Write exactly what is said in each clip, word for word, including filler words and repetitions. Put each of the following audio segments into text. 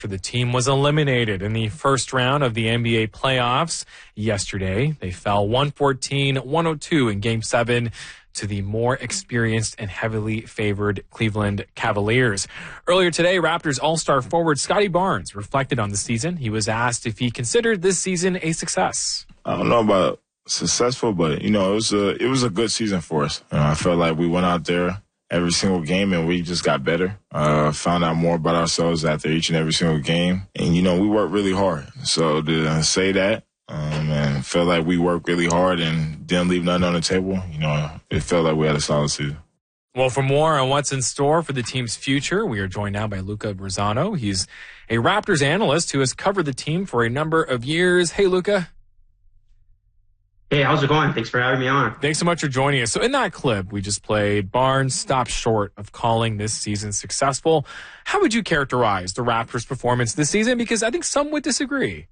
The team was eliminated in the first round of the N B A playoffs yesterday. They fell one fourteen to one oh two in Game seven to the more experienced and heavily favored Cleveland Cavaliers. Earlier today, Raptors All-Star forward Scottie Barnes reflected on the season. He was asked if he considered this season a success. I don't know about successful, but, you know, it was a, it was a good season for us. You know, I felt like we went out there every single game, and we just got better. Uh, found out more about ourselves after each and every single game. And, you know, we worked really hard. So to say that um, and felt like we worked really hard and didn't leave nothing on the table, you know, it felt like we had a solid season. Well, for more on what's in store for the team's future, we are joined now by Luca Brezzano. He's a Raptors analyst who has covered the team for a number of years. Hey, Luca. Hey, how's it going? Thanks for having me on. Thanks so much for joining us. So in that clip we just played, Barnes stopped short of calling this season successful. How would you characterize the Raptors' performance this season? Because I think some would disagree.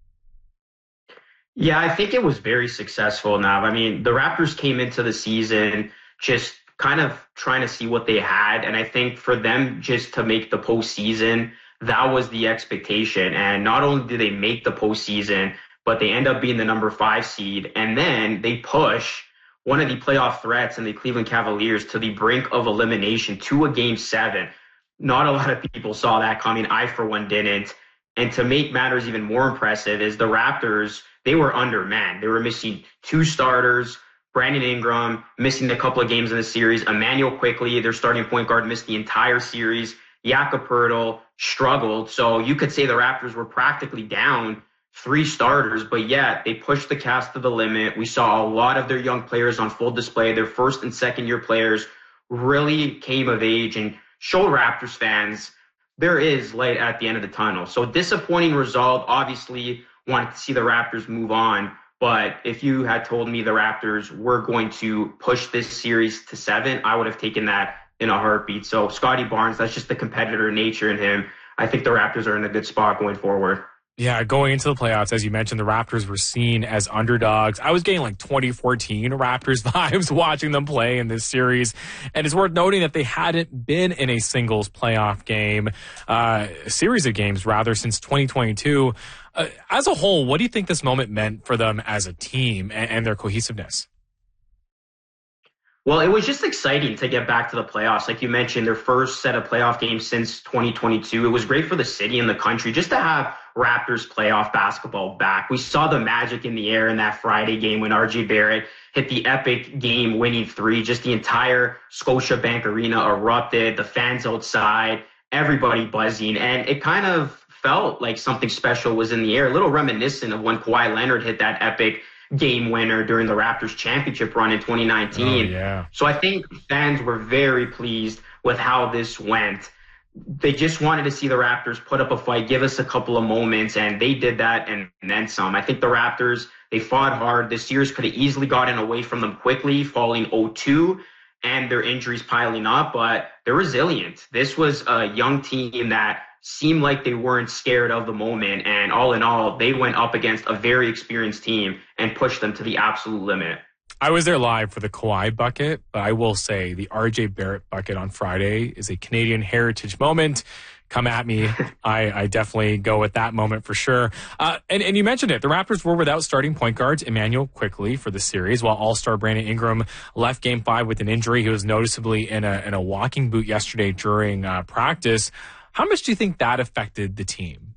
Yeah, I think it was very successful, Nav. I mean, the Raptors came into the season just kind of trying to see what they had. And I think for them just to make the postseason, that was the expectation. And not only did they make the postseason, but they end up being the number five seed. And then they push one of the playoff threats in the Cleveland Cavaliers to the brink of elimination to a game seven. Not a lot of people saw that coming. I, for one, didn't. And to make matters even more impressive is the Raptors, they were undermanned. They were missing two starters, Brandon Ingram missing a couple of games in the series, Emmanuel Quickley, their starting point guard, missed the entire series. Jakob Poeltl struggled. So you could say the Raptors were practically down three starters, but yet they pushed the Cavs to the limit. We saw a lot of their young players on full display. Their first and second year players really came of age and showed Raptors fans there is light at the end of the tunnel. So disappointing result. Obviously wanted to see the Raptors move on, but if you had told me the Raptors were going to push this series to seven, I would have taken that in a heartbeat. So Scottie Barnes, that's just the competitor nature in him. I think the Raptors are in a good spot going forward. Yeah, going into the playoffs, as you mentioned, the Raptors were seen as underdogs. I was getting like twenty fourteen Raptors vibes watching them play in this series. And it's worth noting that they hadn't been in a singles playoff game, uh, a series of games, rather, since twenty twenty-two. Uh, as a whole, what do you think this moment meant for them as a team and, and their cohesiveness? Well, it was just exciting to get back to the playoffs. Like you mentioned, their first set of playoff games since twenty twenty-two. It was great for the city and the country just to have Raptors playoff basketball back. We saw the magic in the air in that Friday game when R J Barrett hit the epic game-winning three. Just the entire Scotiabank Arena erupted, the fans outside, everybody buzzing. And it kind of felt like something special was in the air, a little reminiscent of when Kawhi Leonard hit that epic game winner during the Raptors championship run in twenty nineteen. Oh, yeah. So I think fans were very pleased with how this went. They just wanted to see the Raptors put up a fight, give us a couple of moments, and they did that and then some. I think the Raptors, they fought hard. This series could have easily gotten away from them quickly, falling oh two, and their injuries piling up, but they're resilient. This was a young team that seemed like they weren't scared of the moment, and all in all, they went up against a very experienced team and pushed them to the absolute limit. I was there live for the Kawhi bucket, but I will say the R J Barrett bucket on Friday is a Canadian heritage moment. Come at me. I, I definitely go with that moment for sure. Uh, and, and you mentioned it. The Raptors were without starting point guards Emmanuel Quickley for the series, while All-Star Brandon Ingram left Game five with an injury. He was noticeably in a, in a walking boot yesterday during uh, practice. How much do you think that affected the team?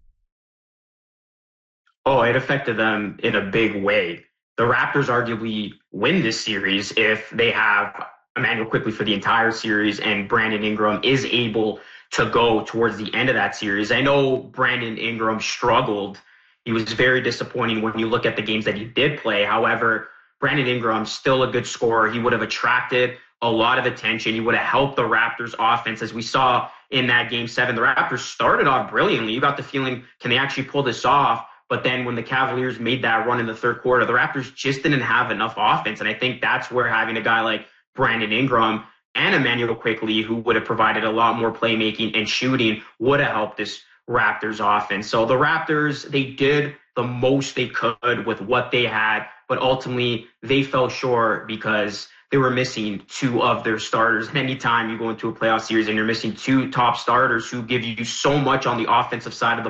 Oh, it affected them in a big way. The Raptors arguably win this series if they have Emmanuel Quickley for the entire series and Brandon Ingram is able to go towards the end of that series. I know Brandon Ingram struggled. He was very disappointing when you look at the games that he did play. However, Brandon Ingram, still a good scorer. He would have attracted a lot of attention. He would have helped the Raptors offense, as we saw in that game seven. The Raptors started off brilliantly. You got the feeling, can they actually pull this off? But then when the Cavaliers made that run in the third quarter, the Raptors just didn't have enough offense. And I think that's where having a guy like Brandon Ingram and Emmanuel Quickley, who would have provided a lot more playmaking and shooting, would have helped this Raptors offense. So the Raptors, they did the most they could with what they had, but ultimately they fell short because they were missing two of their starters. And anytime you go into a playoff series and you're missing two top starters who give you so much on the offensive side of the